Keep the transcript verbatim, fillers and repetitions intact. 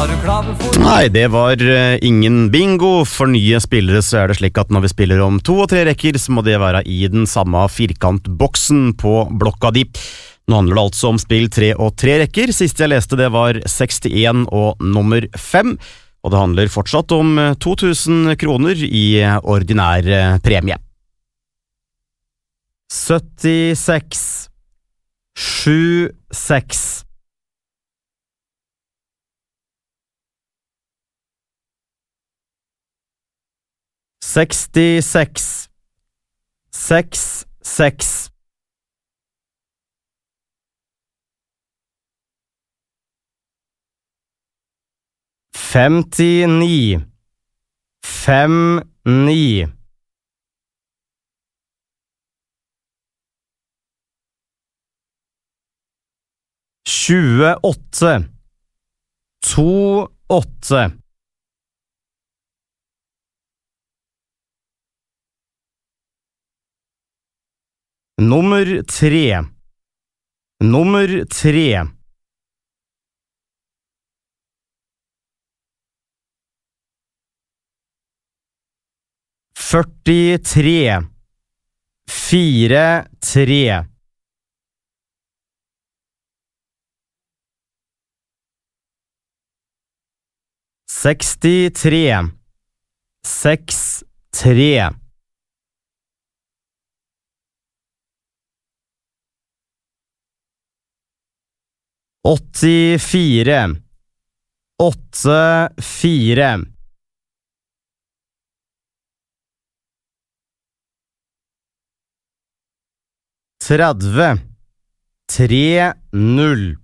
Nei, det var uh, ingen bingo. For nye spillere så er det slik at når vi spiller om to og tre rekker, så må det være i den samme firkantboksen på blokka di. Nå handler det altså om spill tre og tre rekker. Siste jeg leste det var sekstien og nummer fem. Og det handler fortsatt om to tusen kroner i ordinær uh, premie. syttiseks sju seks sekstiseks seks seks femtini fem ni tjueåtte to åtte Nummer tre Nummer tre førtitre fire tre sekstitre seks tre åttifire åtte fire tretti tre null